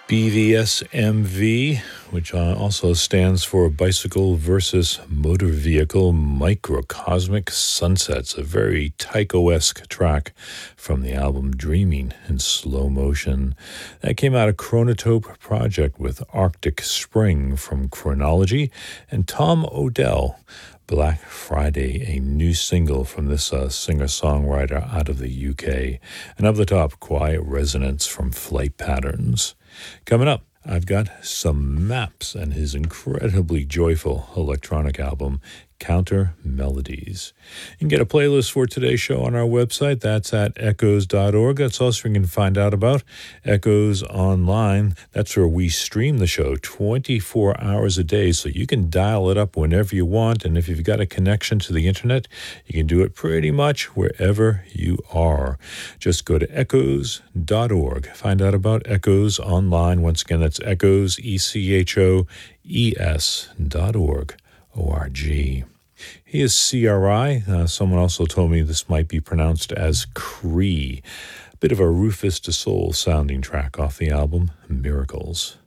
BVSMV, which also stands for Bicycle versus Motor Vehicle Microcosmic Sunsets, a very Tycho-esque track from the album Dreaming in Slow Motion. That came out of Chronotope Project with Arctic Spring from Chronology, and Tom Odell, Black Friday, a new single from this singer-songwriter out of the UK. And up the top, Quiet Resonance from Flight Patterns. Coming up, I've got some Maps and his incredibly joyful electronic album, Counter Melodies. You can get a playlist for today's show on our website. That's at echoes.org. That's also where you can find out about Echoes Online. That's where we stream the show 24 hours a day, so you can dial it up whenever you want. And if you've got a connection to the internet, you can do it pretty much wherever you are. Just go to echoes.org. Find out about Echoes Online. Once again, that's echoes, echoes.org. O-R-G. He is CRI. Someone also told me this might be pronounced as Cree. Bit of a Rufus Du Sol sounding track off the album Miracles.